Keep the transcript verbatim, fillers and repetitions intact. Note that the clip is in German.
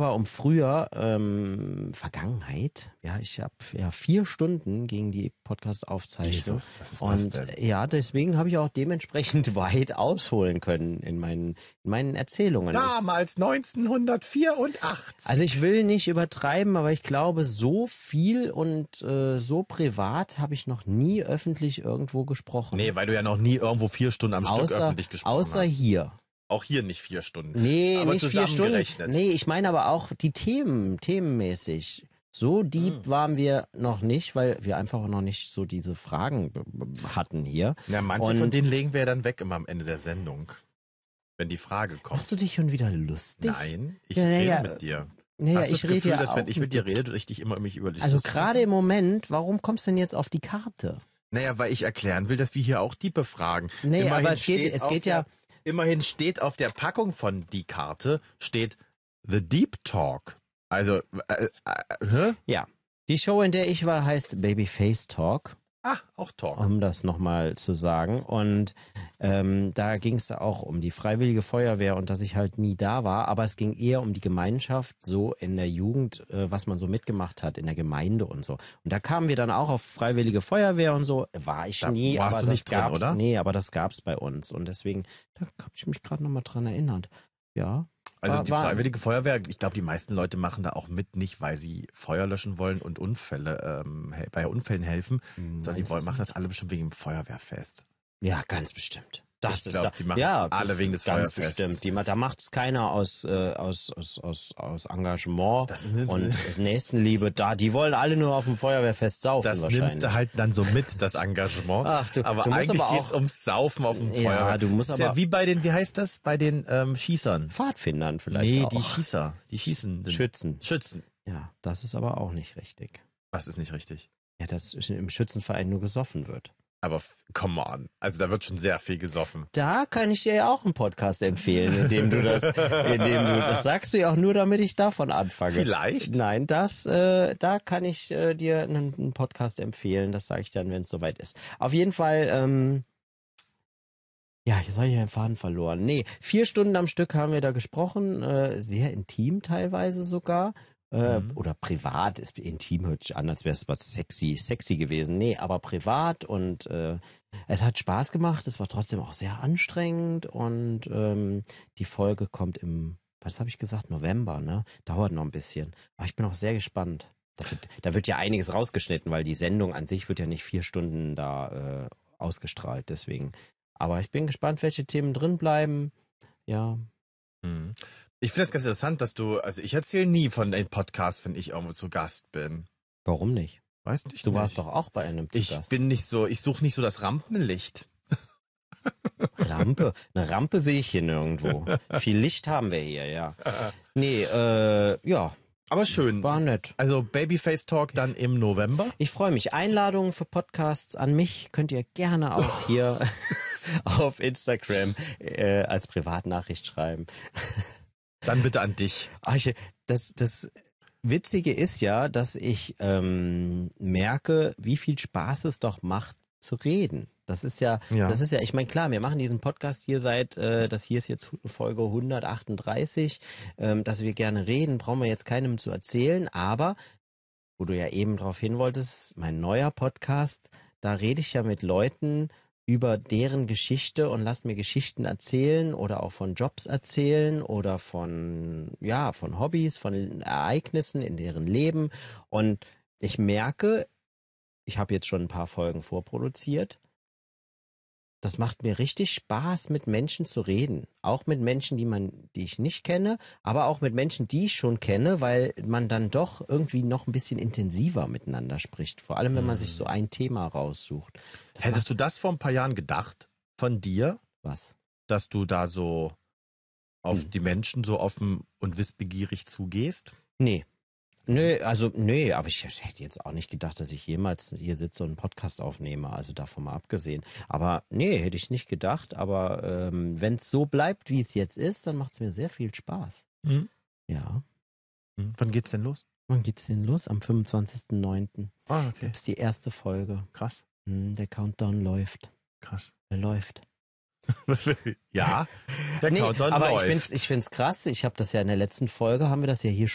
aber um früher ähm, Vergangenheit. Ja, ich habe ja vier Stunden gegen die Podcast-Aufzeichnung. Jesus, was ist und das denn? Ja, deswegen habe ich auch dementsprechend weit ausholen können in meinen, in meinen Erzählungen. Damals neunzehnhundertvierundachtzig. Also ich will nicht übertreiben, aber ich glaube, so viel und äh, so privat habe ich noch nie öffentlich irgendwo gesprochen. Nee, weil du ja noch nie irgendwo vier Stunden am außer, Stück öffentlich gesprochen außer hast. hier. Auch hier nicht vier Stunden. Nee, aber nicht vier Stunden. zusammengerechnet. Nee, ich meine aber auch die Themen, themenmäßig. So deep Hm. waren wir noch nicht, weil wir einfach noch nicht so diese Fragen b- b- hatten hier. Ja, manche Und von denen legen wir ja dann weg immer am Ende der Sendung. Wenn die Frage kommt. machst du dich schon wieder lustig? Nein, ich Ja, na rede ja. mit dir. Naja, Hast du ich das rede Gefühl, ja dass wenn auch ich mit dir rede, du dich immer mich über dich Also lustig gerade machst? im Moment, warum kommst du denn jetzt auf die Karte? Naja, weil ich erklären will, dass wir hier auch die befragen. Nee, Immerhin aber es geht- steht es auf geht der, ja- Immerhin steht auf der Packung von die Karte, steht The Deep Talk. Also, äh, äh, hä? Ja, die Show, in der ich war, heißt Babyface Talk, Ah, auch Talk. um das nochmal zu sagen. Und ähm, da ging es auch um die Freiwillige Feuerwehr und dass ich halt nie da war. Aber es ging eher um die Gemeinschaft so in der Jugend, äh, was man so mitgemacht hat in der Gemeinde und so. Und da kamen wir dann auch auf Freiwillige Feuerwehr und so. War ich Da nie, warst aber du das nicht drin, gab's, oder? Nee, aber das gab's bei uns. Und deswegen, da habe ich mich gerade nochmal dran erinnert. Ja. Also War- die war- Freiwillige Feuerwehr, ich glaube, die meisten Leute machen da auch mit, nicht weil sie Feuer löschen wollen und Unfälle ähm, hel- bei Unfällen helfen, sondern die Meinst wollen, du? machen das alle bestimmt wegen dem Feuerwehrfest. Ja, ganz bestimmt. Das Ich ist glaub, da- die machen ja, es alle das wegen ist des ganz Feuerfests. bestimmt. Die, ma- da macht es keiner aus, äh, aus, aus, aus, aus Engagement Das ist- und aus Nächstenliebe. Da, die wollen alle nur auf dem Feuerwehrfest saufen Das wahrscheinlich. nimmst du halt dann so mit, das Engagement. Ach, du- aber du musst eigentlich aber auch- geht's ums Saufen auf dem Ja, Feuerwehr. du musst das ist ja aber- wie bei den, wie heißt das, bei den ähm, Schießern. Pfadfindern vielleicht Nee, auch. die Schießer, die schießen. Schützen. Schützen. Ja, das ist aber auch nicht richtig. Was ist nicht richtig? Ja, dass im Schützenverein nur gesoffen wird. Aber f- come on, also da wird schon sehr viel gesoffen. Da kann ich dir ja auch einen Podcast empfehlen, in dem du das, in dem du, das sagst du ja auch nur, damit ich davon anfange. Vielleicht. Nein, das, äh, da kann ich äh, dir einen, einen Podcast empfehlen. Das sage ich dann, wenn es soweit ist. Auf jeden Fall, ähm, ja, jetzt habe ich den Faden verloren. Nee, vier Stunden am Stück haben wir da gesprochen, äh, sehr intim teilweise sogar. Äh, Mhm. Oder privat, ist intim hört sich an, als wäre es was sexy, sexy gewesen. Nee, aber privat und äh, es hat Spaß gemacht, es war trotzdem auch sehr anstrengend und ähm, die Folge kommt im, was habe ich gesagt, November, ne? Dauert noch ein bisschen. Aber ich bin auch sehr gespannt. Da wird, da wird ja einiges rausgeschnitten, weil die Sendung an sich wird ja nicht vier Stunden da äh, ausgestrahlt, deswegen. Aber ich bin gespannt, welche Themen drin bleiben. Ja. Mhm. Ich finde das ganz interessant, dass du, also ich erzähle nie von den Podcasts, wenn ich irgendwo zu Gast bin. Warum nicht? Weißt nicht? Du warst doch auch bei einem zu Ich Gast. bin nicht so, ich suche nicht so das Rampenlicht. Rampe. Eine Rampe sehe ich hier nirgendwo. Viel Licht haben wir hier, ja. Nee, äh, ja, Aber schön. war nett. Also Babyface Talk dann im November. Ich freue mich. Einladungen für Podcasts an mich könnt ihr gerne auch hier auf Instagram äh, als Privatnachricht schreiben. Dann bitte an dich. Ach, ich, das, das Witzige ist ja, dass ich ähm, merke, wie viel Spaß es doch macht, zu reden. Das ist ja, Ja. das ist ja, ich meine, klar, wir machen diesen Podcast hier seit, äh, das hier ist jetzt Folge hundertachtunddreißig, ähm, dass wir gerne reden, brauchen wir jetzt keinem zu erzählen, aber, wo du ja eben drauf hin wolltest, mein neuer Podcast, da rede ich ja mit Leuten über deren Geschichte und lass mir Geschichten erzählen oder auch von Jobs erzählen oder von, ja, von Hobbys, von Ereignissen in deren Leben. Und ich merke, ich habe jetzt schon ein paar Folgen vorproduziert. Das macht mir richtig Spaß, mit Menschen zu reden. Auch mit Menschen, die man, die ich nicht kenne, aber auch mit Menschen, die ich schon kenne, weil man dann doch irgendwie noch ein bisschen intensiver miteinander spricht. Vor allem, wenn man sich so ein Thema raussucht. Das Hättest du das vor ein paar Jahren gedacht von dir, was? dass du da so auf Hm. die Menschen so offen und wissbegierig zugehst? Nee. Nö, also, nee, aber ich hätte jetzt auch nicht gedacht, dass ich jemals hier sitze und einen Podcast aufnehme, also davon mal abgesehen. Aber nee, hätte ich nicht gedacht, aber ähm, wenn es so bleibt, wie es jetzt ist, dann macht es mir sehr viel Spaß. Mhm. Ja. Hm. Wann geht's denn los? Wann geht's denn los? Am fünfundzwanzigsten neunten Ah, okay. gibt's die erste Folge. Krass, Hm, der Countdown läuft. krass. Er läuft. Was will Ja, der Nee, Countdown aber läuft. ich find's, ich find's krass. Ich habe das ja in der letzten Folge, haben wir das ja hier